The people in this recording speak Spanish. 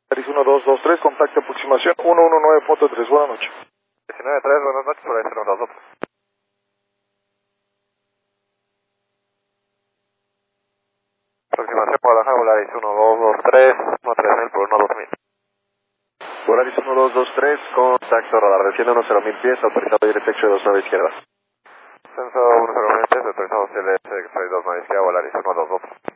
Volaris 1223, contacto aproximación 119.3, buenas noches. 19.3, buenas noches, Volaris 122. Aproximación Guadalajara, Volaris 1223, 13000 por 12000. Volaris 1223, contacto radar, desciende 10.000 pies, autorizado directo de 29 izquierda. Censo 10.000 pies, autorizado CLS, 2 izquierda, Volaris 122.